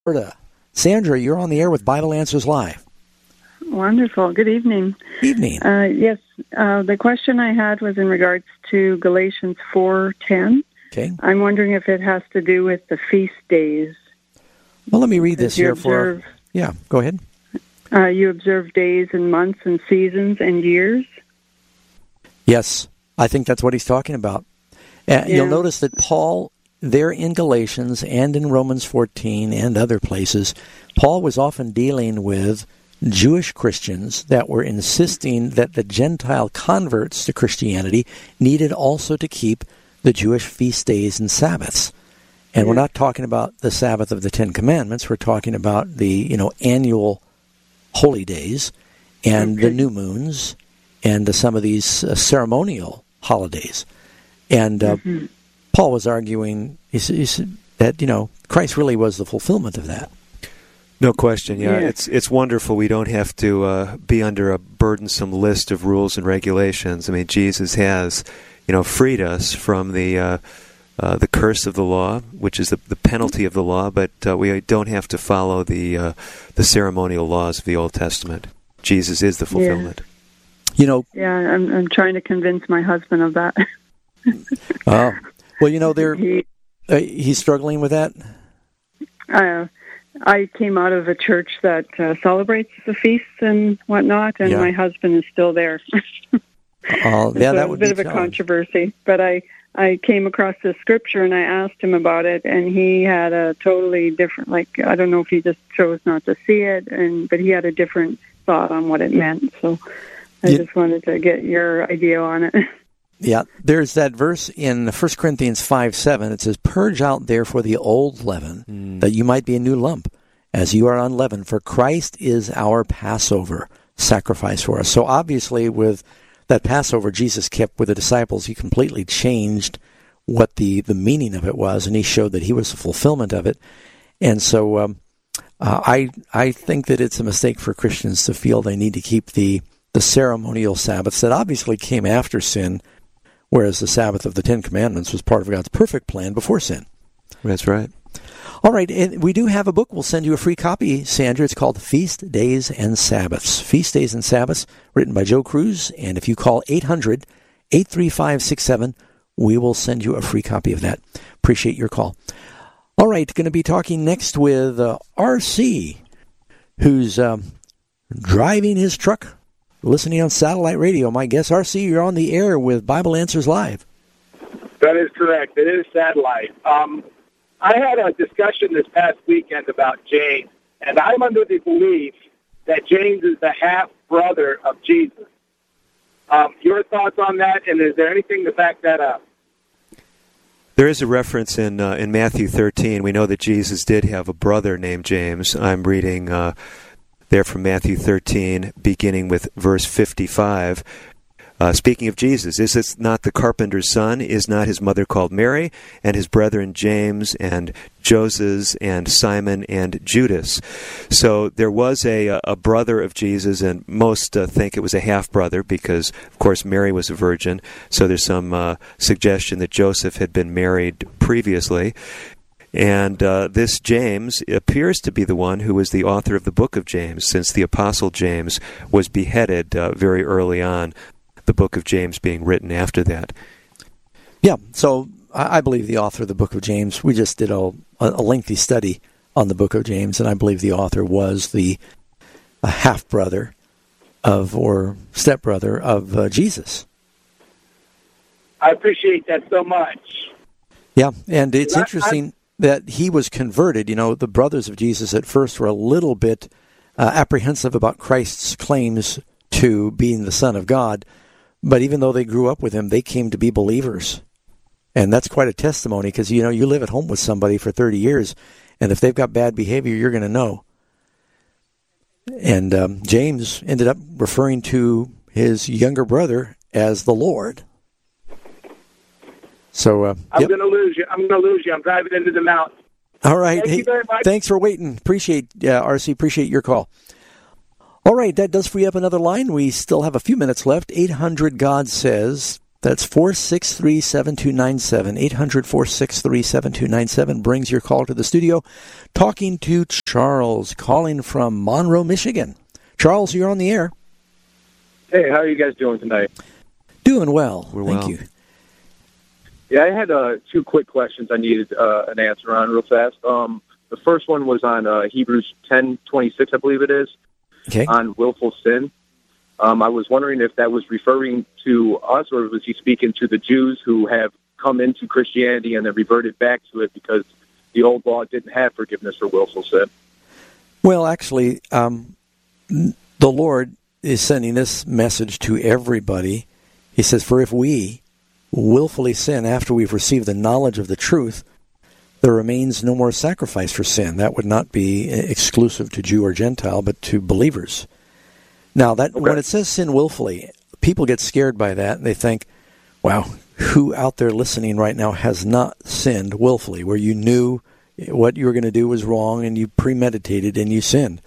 Florida. Sandra, you're on the air with Bible Answers Live. Wonderful. Good evening. Evening. Yes, the question I had was in regards to Galatians 4:10. Okay. I'm wondering if it has to do with the feast days. Well, let me read this here for... Yeah, go ahead. You observe days and months and seasons and years. Yes, I think that's what he's talking about. You'll notice that Paul, there in Galatians and in Romans 14 and other places, Paul was often dealing with Jewish Christians that were insisting that the Gentile converts to Christianity needed also to keep the Jewish feast days and Sabbaths. And we're not talking about the Sabbath of the Ten Commandments. We're talking about the annual holy days and the new moons and some of these ceremonial holidays. And Paul was arguing he said that Christ really was the fulfillment of that. No question. Yeah, it's wonderful. We don't have to be under a burdensome list of rules and regulations. I mean, Jesus has freed us from the curse of the law, which is the penalty of the law, but we don't have to follow the ceremonial laws of the Old Testament. Jesus is the fulfillment. Yeah, I'm trying to convince my husband of that. Oh, well, he's struggling with that. I came out of a church that celebrates the feasts and whatnot, and my husband is still there. Oh, yeah, that would be a bit of a controversy, but I came across this scripture and I asked him about it, and he had a totally different, I don't know if he just chose not to see it, but he had a different thought on what it meant. So I just wanted to get your idea on it. Yeah, there's that verse in 1 Corinthians 5:7. It says, "Purge out therefore the old leaven, that you might be a new lump, as you are unleavened. For Christ is our Passover sacrifice for us." So obviously with that Passover Jesus kept with the disciples, he completely changed what the meaning of it was, and he showed that he was the fulfillment of it. And so I think that it's a mistake for Christians to feel they need to keep the ceremonial Sabbaths that obviously came after sin, whereas the Sabbath of the Ten Commandments was part of God's perfect plan before sin. That's right. All right, and we do have a book. We'll send you a free copy, Sandra. It's called Feast Days and Sabbaths. Feast Days and Sabbaths, written by Joe Cruz. And if you call 800-835-67, we will send you a free copy of that. Appreciate your call. All right, going to be talking next with R.C., who's driving his truck, listening on satellite radio. My guess, R.C., you're on the air with Bible Answers Live. That is correct. It is satellite. I had a discussion this past weekend about James, and I'm under the belief that James is the half-brother of Jesus. Your thoughts on that, and is there anything to back that up? There is a reference in Matthew 13. We know that Jesus did have a brother named James. I'm reading there from Matthew 13, beginning with verse 55. Speaking of Jesus, is this not the carpenter's son? Is not his mother called Mary, and his brethren James and Joses and Simon and Judas? So there was a brother of Jesus, and most think it was a half-brother because, of course, Mary was a virgin. So there's some suggestion that Joseph had been married previously. And this James appears to be the one who was the author of the book of James, since the Apostle James was beheaded very early on, the book of James being written after that. Yeah, so I believe the author of the book of James, we just did a lengthy study on the book of James, and I believe the author was the half-brother or stepbrother of Jesus. I appreciate that so much. Yeah, and it's interesting that he was converted. The brothers of Jesus at first were a little bit apprehensive about Christ's claims to being the Son of God, but even though they grew up with him, they came to be believers. And that's quite a testimony because, you live at home with somebody for 30 years, and if they've got bad behavior, you're going to know. And James ended up referring to his younger brother as the Lord. So I'm going to lose you. I'm driving into the mountain. All right. Thank you very much. Thanks for waiting. RC, appreciate your call. All right, that does free up another line. We still have a few minutes left. 800-GOD says, That's 463-7297. 800-463-7297 brings your call to the studio. Talking to Charles, calling from Monroe, Michigan. Charles, you're on the air. Hey, how are you guys doing tonight? Doing well. Thank you. Yeah, I had two quick questions I needed an answer on real fast. The first one was on Hebrews 10:26, I believe it is, on willful sin. I was wondering if that was referring to us, or was he speaking to the Jews who have come into Christianity and then reverted back to it because the old law didn't have forgiveness for willful sin? Well, actually, the Lord is sending this message to everybody. He says, for if we willfully sin after we've received the knowledge of the truth, there remains no more sacrifice for sin. That would not be exclusive to Jew or Gentile, but to believers. Now, when it says sin willfully, people get scared by that, and they think, wow, who out there listening right now has not sinned willfully, where you knew what you were going to do was wrong, and you premeditated, and you sinned?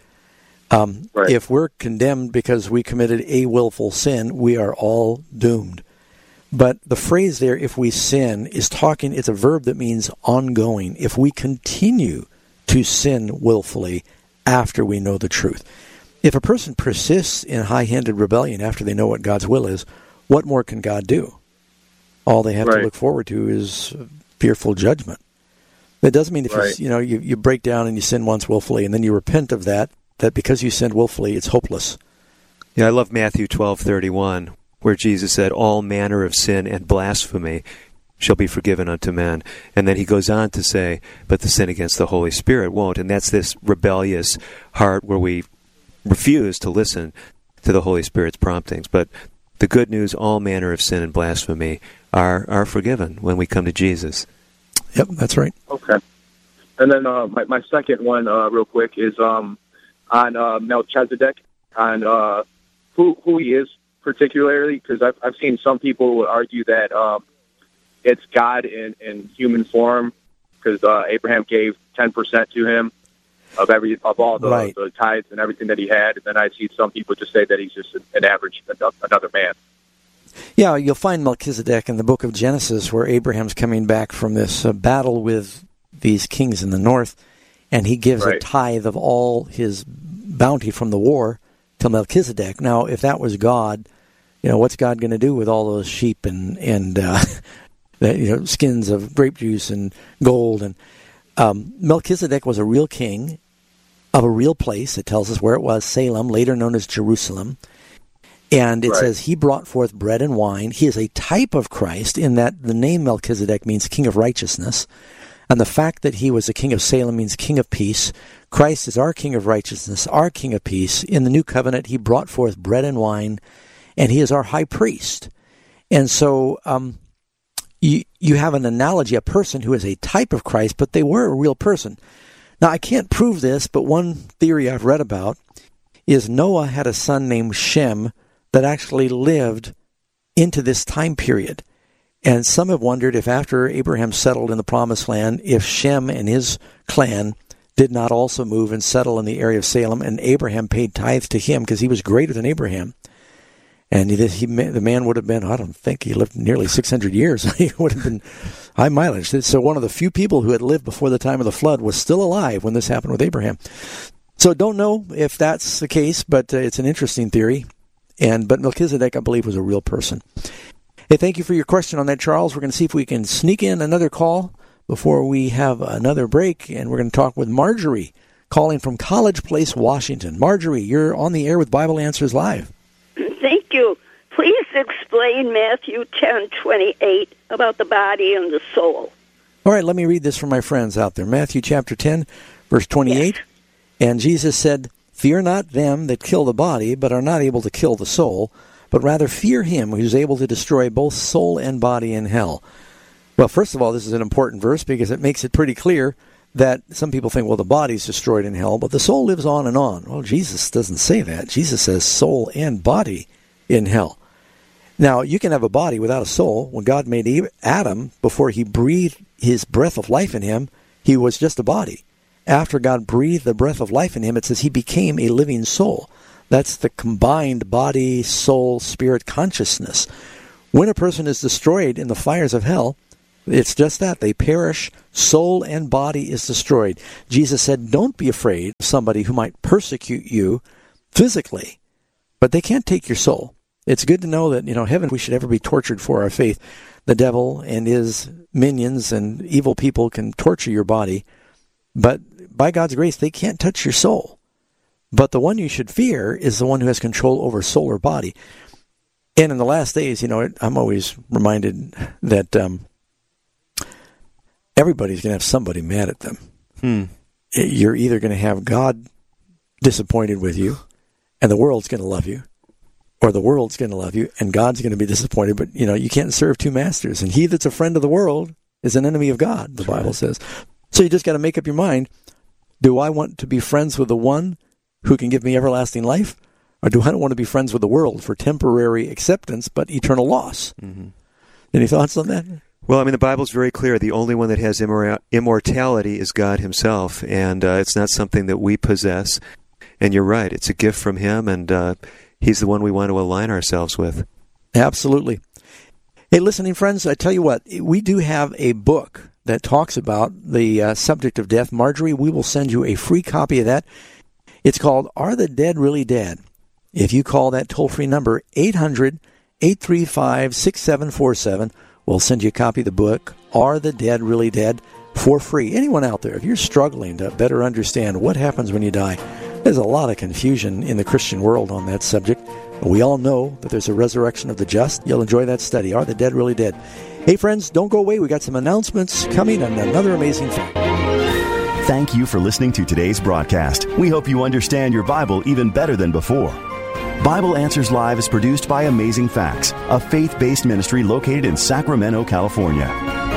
If we're condemned because we committed a willful sin, we are all doomed. But the phrase there, if we sin, it's a verb that means ongoing. If we continue to sin willfully after we know the truth. If a person persists in high-handed rebellion after they know what God's will is, what more can God do? All they have to look forward to is fearful judgment. That doesn't mean if you break down and you sin once willfully and then you repent of that because you sinned willfully, it's hopeless. Yeah, I love Matthew 12:31, where Jesus said, all manner of sin and blasphemy shall be forgiven unto men. And then he goes on to say, but the sin against the Holy Spirit won't. And that's this rebellious heart where we refuse to listen to the Holy Spirit's promptings. But the good news, all manner of sin and blasphemy are forgiven when we come to Jesus. Yep, that's right. Okay. And then my second one, real quick, is on Melchizedek, on who he is particularly, because I've seen some people argue that it's God in human form, because Abraham gave 10% to him of all the tithes and everything that he had, and then I see some people just say that he's just an average another man. Yeah, you'll find Melchizedek in the book of Genesis, where Abraham's coming back from this battle with these kings in the north, and he gives a tithe of all his bounty from the war to Melchizedek. Now, if that was God, what's God going to do with all those sheep and skins of grape juice and gold? And Melchizedek was a real king of a real place. It tells us where it was, Salem, later known as Jerusalem. And it says he brought forth bread and wine. He is a type of Christ in that the name Melchizedek means king of righteousness. And the fact that he was a king of Salem means king of peace. Christ is our king of righteousness, our king of peace. In the new covenant, he brought forth bread and wine, and he is our high priest. And so you have an analogy, a person who is a type of Christ, but they were a real person. Now, I can't prove this, but one theory I've read about is Noah had a son named Shem that actually lived into this time period. And some have wondered if after Abraham settled in the Promised Land, if Shem and his clan did not also move and settle in the area of Salem, and Abraham paid tithe to him because he was greater than Abraham. And the man would have been, I don't think he lived nearly 600 years. He would have been high mileage. So one of the few people who had lived before the time of the flood was still alive when this happened with Abraham. So don't know if that's the case, but it's an interesting theory. But Melchizedek, I believe, was a real person. Hey, thank you for your question on that, Charles. We're going to see if we can sneak in another call before we have another break, and we're going to talk with Marjorie, calling from College Place, Washington. Marjorie, you're on the air with Bible Answers Live. Thank you. Please explain Matthew 10:28 about the body and the soul. All right, let me read this for my friends out there. Matthew chapter 10, verse 28. Yes. And Jesus said, fear not them that kill the body, but are not able to kill the soul, but rather fear him who is able to destroy both soul and body in hell. Well, first of all, this is an important verse because it makes it pretty clear that some people think, well, the body's destroyed in hell, but the soul lives on and on. Well, Jesus doesn't say that. Jesus says soul and body in hell. Now, you can have a body without a soul. When God made Adam, before he breathed his breath of life in him, he was just a body. After God breathed the breath of life in him, it says he became a living soul. That's the combined body, soul, spirit consciousness. When a person is destroyed in the fires of hell, it's just that. They perish, soul and body is destroyed. Jesus said, don't be afraid of somebody who might persecute you physically, but they can't take your soul. It's good to know that, heaven, we should ever be tortured for our faith. The devil and his minions and evil people can torture your body, but by God's grace, they can't touch your soul. But the one you should fear is the one who has control over soul or body. And in the last days, I'm always reminded that everybody's going to have somebody mad at them. You're either going to have God disappointed with you, and the world's going to love you, or the world's going to love you, and God's going to be disappointed. But, you can't serve two masters. And he that's a friend of the world is an enemy of God, the Bible says. So you just got to make up your mind, do I want to be friends with the one who can give me everlasting life, or do I want to be friends with the world for temporary acceptance but eternal loss? Mm-hmm. Any thoughts on that? Well, the Bible's very clear. The only one that has immortality is God himself, and it's not something that we possess. And you're right, it's a gift from him, and he's the one we want to align ourselves with. Absolutely. Hey, listening friends, I tell you what, we do have a book that talks about the subject of death. Marjorie, we will send you a free copy of that. It's called Are the Dead Really Dead? If you call that toll-free number, 800-835-6747, we'll send you a copy of the book, Are the Dead Really Dead, for free. Anyone out there, if you're struggling to better understand what happens when you die, there's a lot of confusion in the Christian world on that subject. We all know that there's a resurrection of the just. You'll enjoy that study, Are the Dead Really Dead? Hey, friends, don't go away. We got some announcements coming and another amazing thing. Thank you for listening to today's broadcast. We hope you understand your Bible even better than before. Bible Answers Live is produced by Amazing Facts, a faith-based ministry located in Sacramento, California.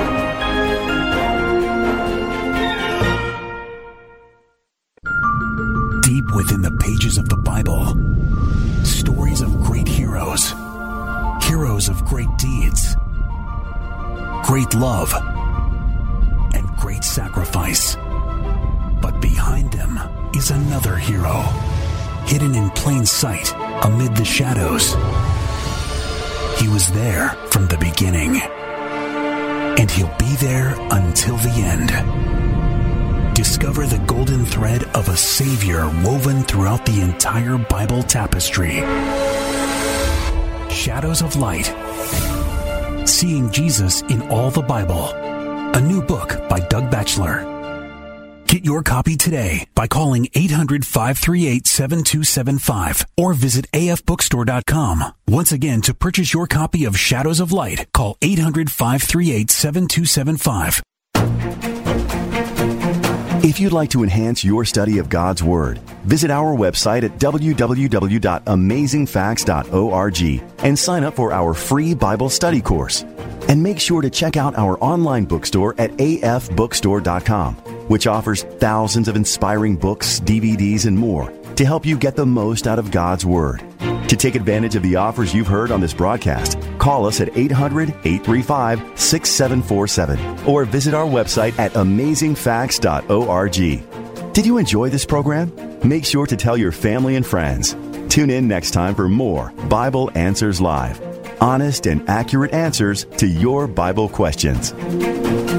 Deep within the pages of the Bible, stories of great heroes, heroes of great deeds, great love, and great sacrifice. But behind them is another hero, hidden in plain sight amid the shadows. He was there from the beginning, and he'll be there until the end. Discover the golden thread of a Savior woven throughout the entire Bible tapestry. Shadows of Light. Seeing Jesus in all the Bible. A new book by Doug Batchelor. Get your copy today by calling 800-538-7275 or visit afbookstore.com. Once again, to purchase your copy of Shadows of Light, call 800-538-7275. If you'd like to enhance your study of God's Word, visit our website at www.amazingfacts.org and sign up for our free Bible study course. And make sure to check out our online bookstore at afbookstore.com, which offers thousands of inspiring books, DVDs, and more to help you get the most out of God's Word. To take advantage of the offers you've heard on this broadcast, call us at 800-835-6747 or visit our website at amazingfacts.org. Did you enjoy this program? Make sure to tell your family and friends. Tune in next time for more Bible Answers Live. Honest and accurate answers to your Bible questions.